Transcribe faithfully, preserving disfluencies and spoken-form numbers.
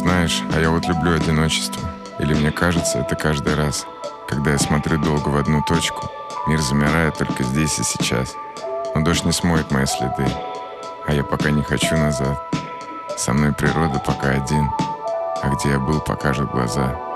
Знаешь, а я вот люблю одиночество. Или мне кажется, это каждый раз. Когда я смотрю долго в одну точку, мир замирает только здесь и сейчас. Но дождь не смоет мои следы, а я пока не хочу назад. Со мной природа пока один, а где я был, покажут глаза.